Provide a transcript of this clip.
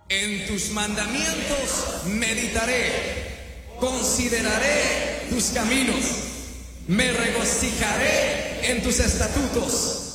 En tus mandamientos meditaré, consideraré tus caminos, me regocijaré en tus estatutos.